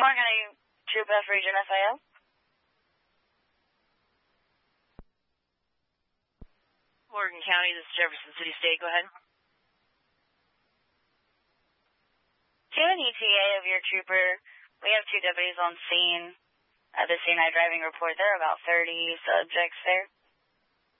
Morgan County Troop F Region FIO. Morgan County, this is Jefferson City State. Go ahead. Do you have an ETA of your trooper? We have 2 deputies on scene. The scene I driving report, there are about 30 subjects there.